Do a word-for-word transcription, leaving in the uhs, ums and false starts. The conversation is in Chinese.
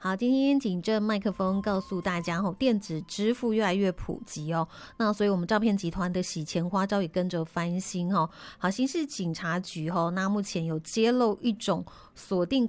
好，今天警政麦克风告诉大家哦，电子支付越来越普及哦，那所以我们诈骗集团的洗钱花招也跟着翻新哦。好，刑事警察局哦，那目前有揭露一种锁定